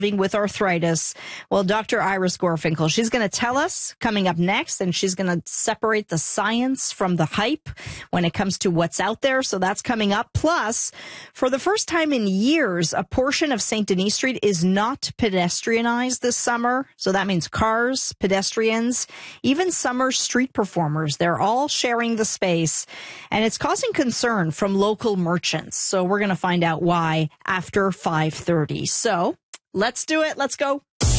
with arthritis. Well, Dr. Iris Gorfinkel, she's going to tell us coming up next, and she's going to separate the science from the hype when it comes to what's out there. So that's coming up. Plus, for the first time in years, a portion of St. Denis Street is not pedestrianized this summer. So that means cars, pedestrians, even summer street performers. They're all sharing the space, and it's causing concern from local merchants. So we're going to find out why after 5:30. So let's do it. Let's go.